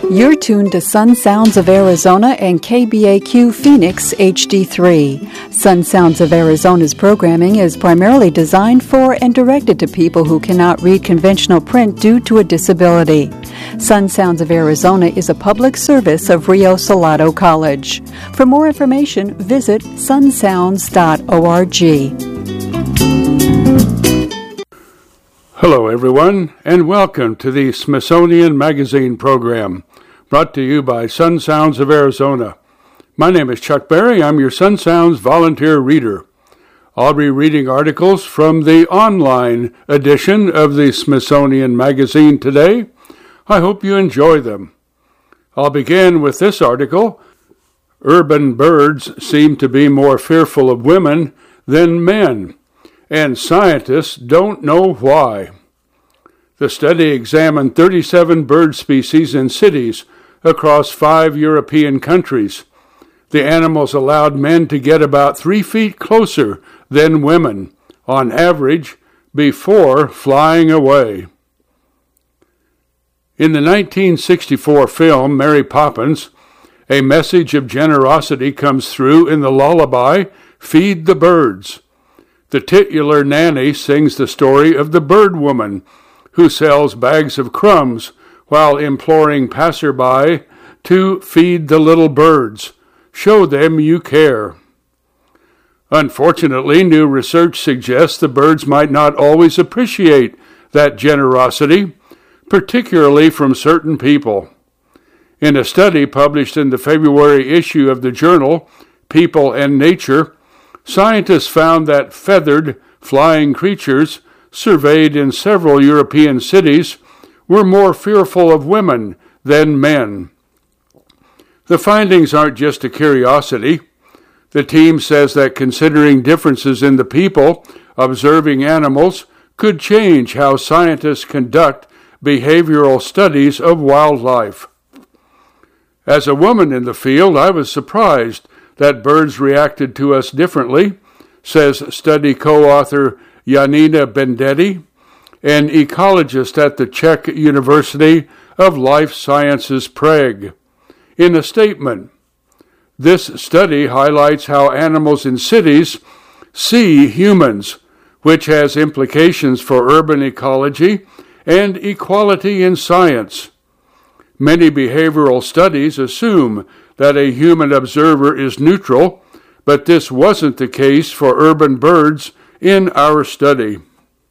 You're tuned to Sun Sounds of Arizona and KBAQ Phoenix HD3. Sun Sounds of Arizona's programming is primarily designed for and directed to people who cannot read conventional print due to a disability. Sun Sounds of Arizona is a public service of Rio Salado College. For more information, visit sunsounds.org. Hello, everyone, and welcome to the Smithsonian Magazine program, brought to you by Sun Sounds of Arizona. My name is Chuck Berry. I'm your Sun Sounds volunteer reader. I'll be reading articles from the online edition of the Smithsonian Magazine today. I hope you enjoy them. I'll begin with this article. Urban birds seem to be more fearful of women than men, and scientists don't know why. The study examined 37 bird species in cities across 5 European countries. The animals allowed men to get about 3 feet closer than women, on average, before flying away. In the 1964 film Mary Poppins, a message of generosity comes through in the lullaby, Feed the Birds. The titular nanny sings the story of the bird woman who sells bags of crumbs while imploring passerby to feed the little birds. Show them you care. Unfortunately, new research suggests the birds might not always appreciate that generosity, particularly from certain people. In a study published in the February issue of the journal People and Nature, scientists found that feathered, flying creatures surveyed in several European cities were more fearful of women than men. The findings aren't just a curiosity. The team says that considering differences in the people observing animals could change how scientists conduct behavioral studies of wildlife. As a woman in the field, I was surprised that birds reacted to us differently, says study co-author Janina Bendetti, an ecologist at the Czech University of Life Sciences Prague. In a statement, this study highlights how animals in cities see humans, which has implications for urban ecology and equality in science. Many behavioral studies assume that a human observer is neutral, but this wasn't the case for urban birds in our study.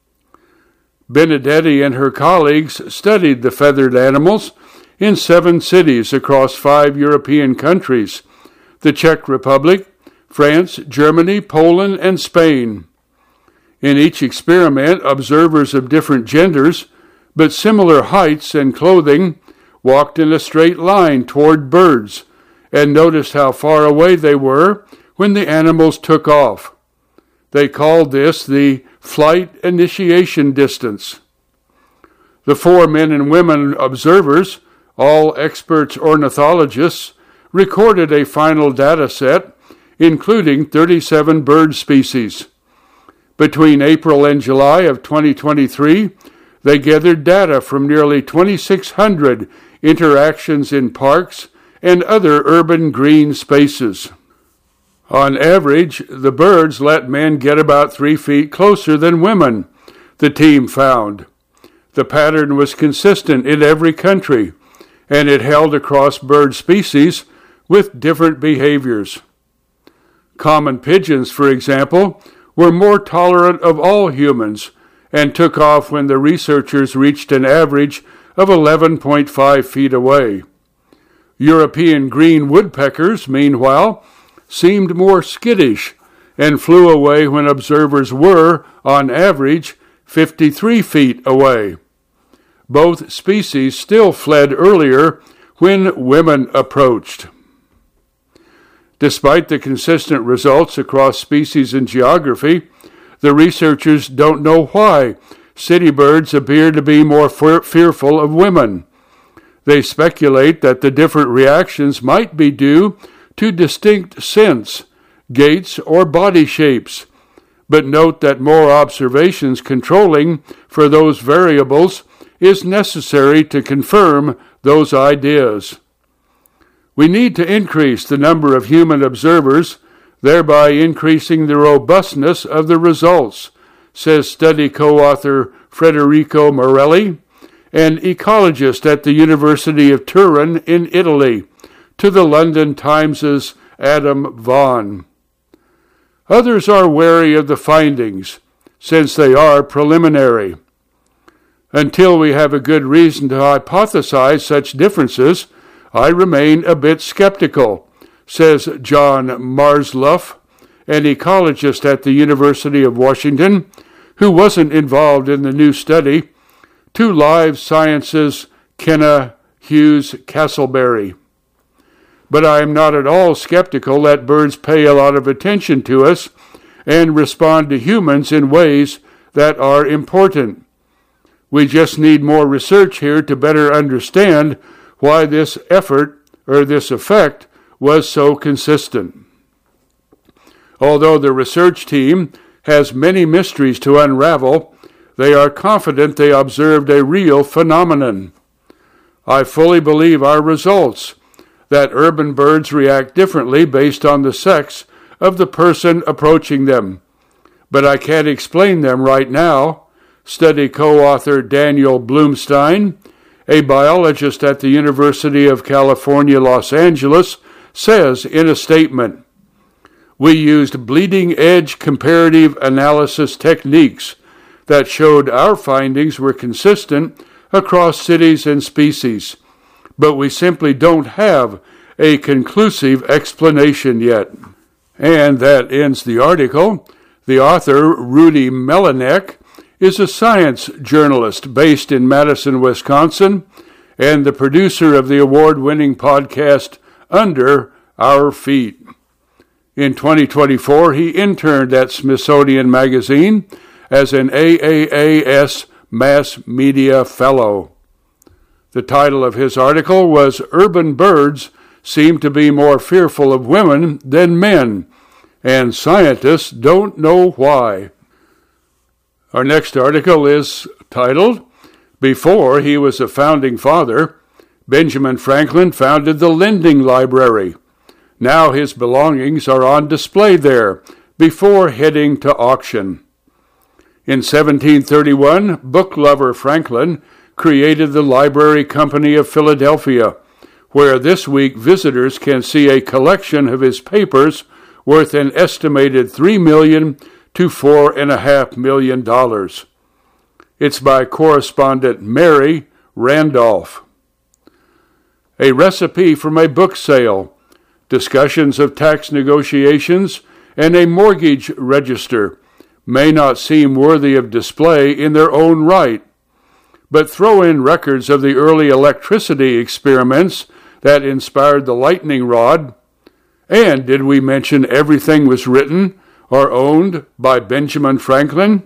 Benedetti and her colleagues studied the feathered animals in 7 cities across 5 European countries: the Czech Republic, France, Germany, Poland, and Spain. In each experiment, observers of different genders, but similar heights and clothing, walked in a straight line toward birds and noticed how far away they were when the animals took off. They called this the flight initiation distance. The 4 men and women observers, all experts ornithologists, recorded a final data set, including 37 bird species. Between April and July of 2023, they gathered data from nearly 2,600 interactions in parks and other urban green spaces. On average, the birds let men get about 3 feet closer than women, the team found. The pattern was consistent in every country, and it held across bird species with different behaviors. Common pigeons, for example, were more tolerant of all humans and took off when the researchers reached an average of 11.5 feet away. European green woodpeckers, meanwhile, seemed more skittish and flew away when observers were, on average, 53 feet away. Both species still fled earlier when women approached. Despite the consistent results across species and geography, the researchers don't know why city birds appear to be more fearful of women. They speculate that the different reactions might be due to distinct scents, gaits, or body shapes, but note that more observations controlling for those variables is necessary to confirm those ideas. We need to increase the number of human observers, thereby increasing the robustness of the results, says study co-author Federico Morelli, an ecologist at the University of Turin in Italy, to the London Times' Adam Vaughan. Others are wary of the findings, since they are preliminary. Until we have a good reason to hypothesize such differences, I remain a bit skeptical, says John Marsluff, an ecologist at the University of Washington, who wasn't involved in the new study, to Live Sciences' Kenna Hughes Castleberry. But I am not at all skeptical that birds pay a lot of attention to us and respond to humans in ways that are important. We just need more research here to better understand why this effect was so consistent. Although the research team has many mysteries to unravel, they are confident they observed a real phenomenon. I fully believe our results, that urban birds react differently based on the sex of the person approaching them. But I can't explain them right now, study co-author Daniel Blumstein, a biologist at the University of California, Los Angeles, says in a statement, "We used bleeding-edge comparative analysis techniques that showed our findings were consistent across cities and species, but we simply don't have a conclusive explanation yet." And that ends the article. The author, Rudy Melinek, is a science journalist based in Madison, Wisconsin, and the producer of the award-winning podcast Under Our Feet. In 2024, he interned at Smithsonian Magazine as an AAAS Mass Media Fellow. The title of his article was "Urban Birds Seem to be More Fearful of Women Than Men, and Scientists Don't Know Why." Our next article is titled, "Before He Was a Founding Father, Benjamin Franklin Founded the Lending Library. Now his belongings are on display there before heading to auction." In 1731, book lover Franklin created the Library Company of Philadelphia, where this week visitors can see a collection of his papers worth an estimated $3 million to $4.5 million. It's by correspondent Mary Randolph. A recipe from a book sale, discussions of tax negotiations, and a mortgage register may not seem worthy of display in their own right, but throw in records of the early electricity experiments that inspired the lightning rod, and did we mention everything was written or owned by Benjamin Franklin?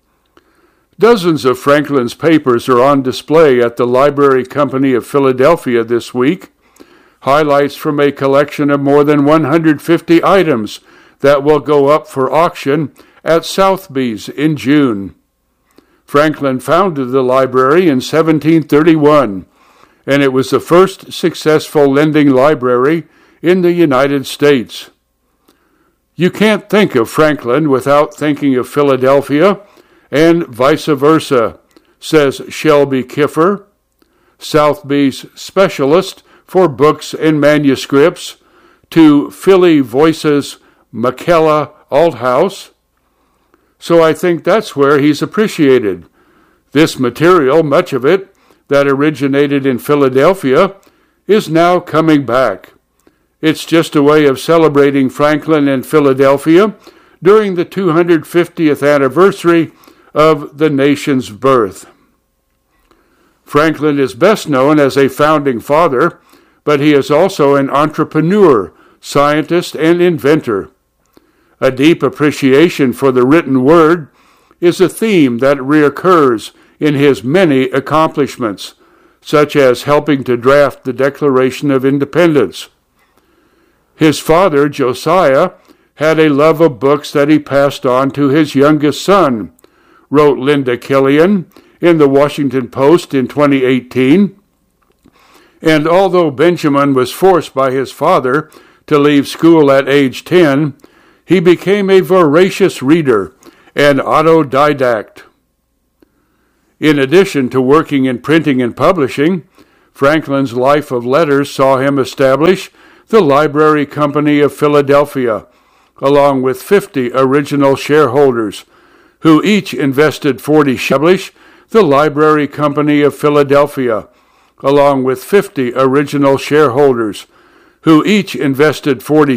Dozens of Franklin's papers are on display at the Library Company of Philadelphia this week, highlights from a collection of more than 150 items that will go up for auction at Sotheby's in June. Franklin founded the library in 1731, and it was the first successful lending library in the United States. You can't think of Franklin without thinking of Philadelphia, and vice versa, says Shelby Kiffer, Sotheby's specialist for books and manuscripts, to Philly Voice's McKella Althouse. So I think that's where he's appreciated. This material, much of it, that originated in Philadelphia, is now coming back. It's just a way of celebrating Franklin and Philadelphia during the 250th anniversary of the nation's birth. Franklin is best known as a founding father, but he is also an entrepreneur, scientist, and inventor. A deep appreciation for the written word is a theme that reoccurs in his many accomplishments, such as helping to draft the Declaration of Independence. His father, Josiah, had a love of books that he passed on to his youngest son, wrote Linda Killian in the Washington Post in 2018. And although Benjamin was forced by his father to leave school at age 10, he became a voracious reader and autodidact. In addition to working in printing and publishing, Franklin's life of letters saw him establish the Library Company of Philadelphia, along with 50 original shareholders, who each invested 40 shares. The Library Company of Philadelphia, along with 50 original shareholders, who each invested 40